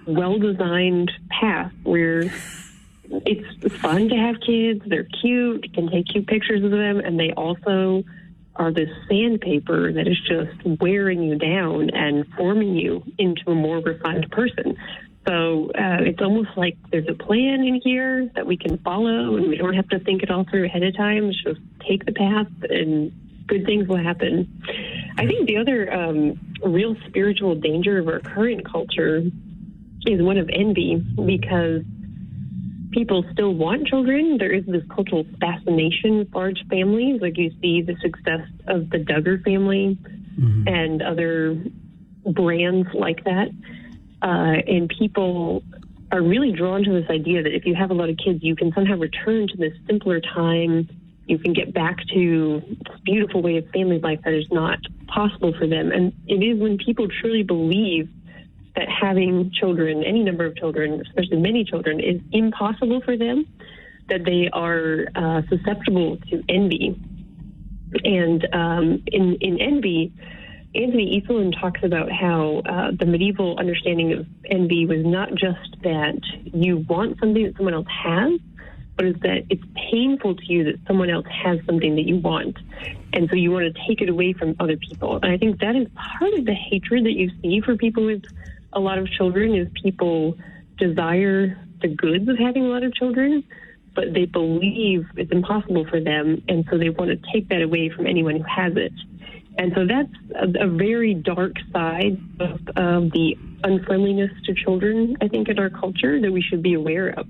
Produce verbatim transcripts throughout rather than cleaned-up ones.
well-designed path where it's fun to have kids. They're cute. You can take cute pictures of them. And they also are this sandpaper that is just wearing you down and forming you into a more refined person. So uh, it's almost like there's a plan in here that we can follow, and we don't have to think it all through ahead of time. Just take the path, and good things will happen. I think the other um, real spiritual danger of our current culture is one of envy, because people still want children. There is this cultural fascination with large families. Like you see the success of the Duggar family mm-hmm. and other brands like that. Uh, and people are really drawn to this idea that if you have a lot of kids, you can somehow return to this simpler time. You can get back to this beautiful way of family life that is not possible for them. And it is when people truly believe that having children, any number of children, especially many children, is impossible for them, that they are uh, susceptible to envy. And um, in, in envy, Anthony Easelin talks about how uh, the medieval understanding of envy was not just that you want something that someone else has, but it's that it's painful to you that someone else has something that you want. And so you want to take it away from other people. And I think that is part of the hatred that you see for people with a lot of children, is people desire the goods of having a lot of children, but they believe it's impossible for them. And so they want to take that away from anyone who has it. And so that's a, a very dark side of, of the unfriendliness to children, I think, in our culture that we should be aware of.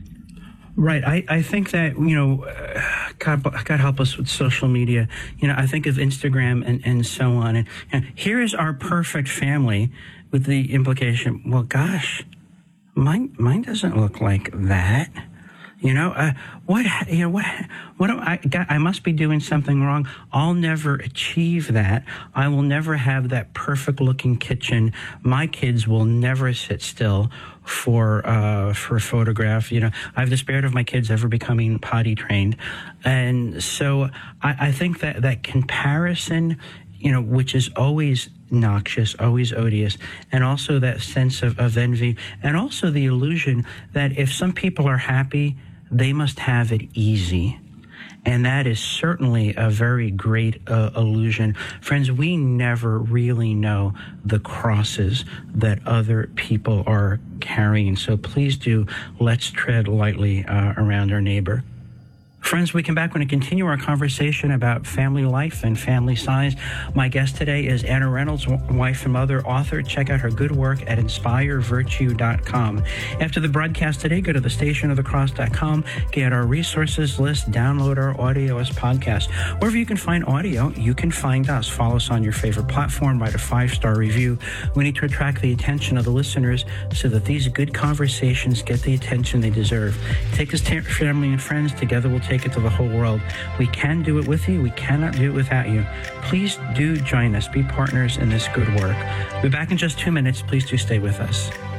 Right. I, I think that, you know, uh, God, God help us with social media. You know, I think of Instagram and, and so on. And, and here is our perfect family, with the implication, well, gosh, mine, mine doesn't look like that. You know, uh, what, you know, what, what am I, God, I must be doing something wrong. I'll never achieve that. I will never have that perfect looking kitchen. My kids will never sit still for, uh, for a photograph. You know, I've despaired of my kids ever becoming potty trained. And so I, I think that, that comparison, you know, which is always noxious, always odious, and also that sense of, of envy, and also the illusion that if some people are happy, they must have it easy. And that is certainly a very great uh, illusion. Friends, we never really know the crosses that other people are carrying. So please do, let's tread lightly uh, around our neighbor. Friends, we come back. We're going to continue our conversation about family life and family size. My guest today is Anna Reynolds, wife and mother, author. Check out her good work at inspire virtue dot com. After the broadcast today, go to the station of the cross dot com, get our resources list, download our audio as podcast. Wherever you can find audio, you can find us. Follow us on your favorite platform, write a five-star review. We need to attract the attention of the listeners so that these good conversations get the attention they deserve. Take us to family and friends. Together we'll take it to the whole world. We can do it with you. We cannot do it without you. Please do join us. Be partners in this good work. We'll be back in just two minutes. Please do stay with us.